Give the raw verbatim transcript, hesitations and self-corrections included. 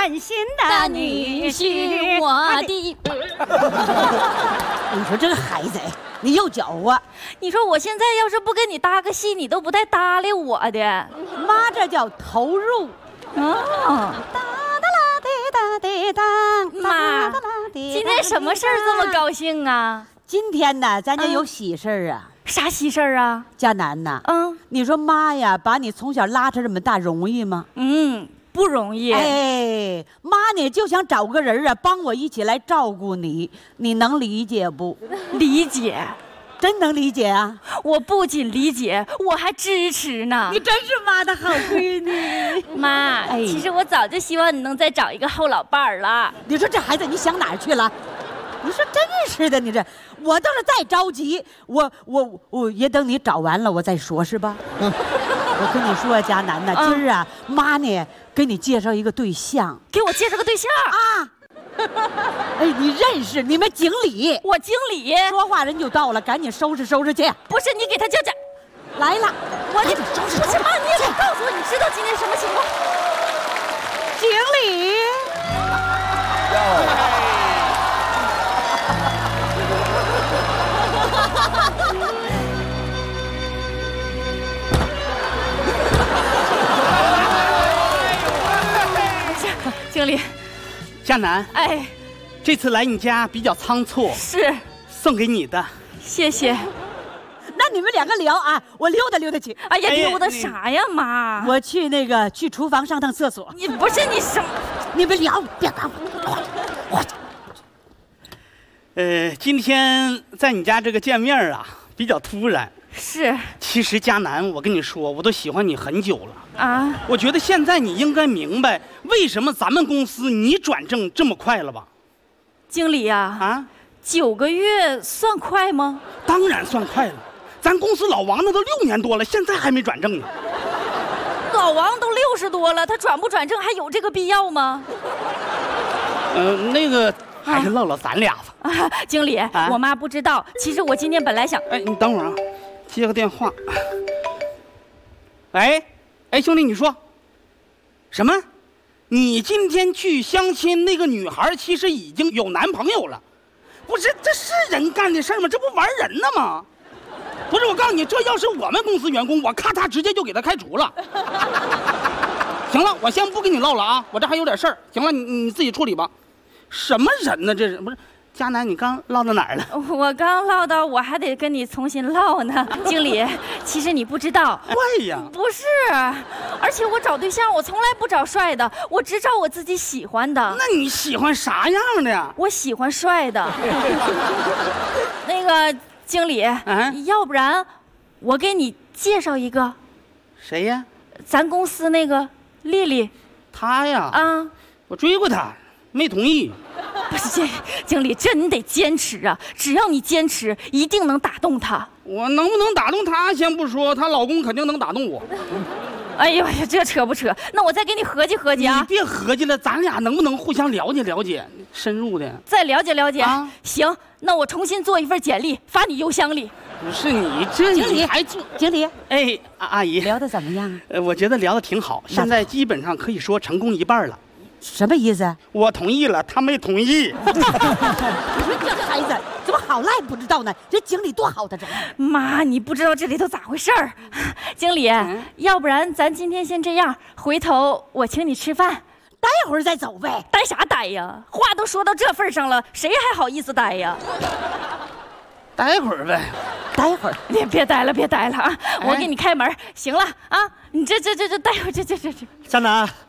担心的你是我的。 你说这个孩子，你又搅和。 你说我现在要是不跟你搭个戏，你都不带搭理我的。 妈，这叫投入。 哦， 哒哒啦滴哒滴哒。 妈，今天什么事儿这么高兴啊？ 今天呢，咱家有喜事儿啊。 啥喜事儿啊？ 佳楠呐， 嗯， 你说妈呀，把你从小拉扯这么大容易吗？ 嗯，不容易。 哎，妈呢就想找个人啊，帮我一起来照顾你，你能理解不？ 理解， 真能理解啊！ 我不仅理解，我还支持呢。 你真是妈的好闺女。 妈，哎，其实我早就希望你能再找一个后老伴儿了。 你说这孩子你想哪儿去了？你说真是的，你这我倒是再着急，我我我也等你找完了我再说，是吧？我跟你说，佳楠呐，今儿啊，妈呢给你介绍一个对象， 给我介绍个对象啊。哎，你认识你们经理？ 我经理说话人就到了，赶紧收拾收拾去。 不是你给他叫叫来了， 我得收拾。不是妈，你也得告诉我，你知道今天什么情况？ 经理。 经理， 佳楠， 哎， 这次来你家比较仓促， 是送给你的， 谢谢。 那你们两个聊啊，我溜达溜达去。 哎呀，溜达啥呀，妈？ 我去那个去厨房上趟厕所。 你不是你什么？ 你们聊，别管我。 呃，今天在你家这个见面啊，比较突然。 是。 其实佳楠，我跟你说，我都喜欢你很久了啊。 我觉得现在你应该明白，为什么咱们公司你转正这么快了吧？ 经理呀，啊，九个月算快吗？ 当然算快了。咱公司老王那都六年多了，现在还没转正呢。 老王都六十多了，他转不转正还有这个必要吗？ 呃，那个还是唠唠咱俩吧。 啊，经理，啊、我妈不知道。其实我今天本来想…… 哎，你等会儿啊，接个电话。喂，哎，兄弟，你说什么？你今天去相亲，那个女孩其实已经有男朋友了？不是，这是人干的事儿吗？这不玩人呢吗？不是，我告诉你，这要是我们公司员工，我咔嚓直接就给他开除了。行了，我先不跟你唠了啊，我这还有点事儿。行了，你你自己处理吧。什么人呢？这是不是？佳楠，你刚唠到哪儿了？ 我刚唠到，我还得跟你重新唠呢。经理，其实你不知道。 怪呀。 不是，而且我找对象，我从来不找帅的，我只找我自己喜欢的。 那你喜欢啥样的呀？ 我喜欢帅的。那个经理，啊、要不然我给你介绍一个。 谁呀？ 咱公司那个丽丽。 她呀？ 啊， 我追过她。没同意， 不是这经理，这你得坚持啊！只要你坚持，一定能打动他。 我能不能打动她先不说，她老公肯定能打动我。 哎呦呀，这扯不扯？那我再给你合计合计啊！ 你别合计了，咱俩能不能互相了解了解，深入的？ 再了解了解啊！行，那我重新做一份简历，发你邮箱里。 不是你这经理还做经理？ 哎，阿阿姨聊得怎么样？ 呃，我觉得聊得挺好，现在基本上可以说成功一半了。 什么意思？ 我同意了，他没同意。 你说这孩子怎么好赖不知道呢？这经理多好的人。 妈，你不知道这里头咋回事儿。经理，嗯、要不然咱今天先这样，回头我请你吃饭， 待会儿再走呗。 待啥待呀？话都说到这份上了，谁还好意思待呀？ 待会儿呗。 待会儿， 别别待了，别待了啊！哎、我给你开门，行了啊！你这这这这待会儿这这这这。 佳楠。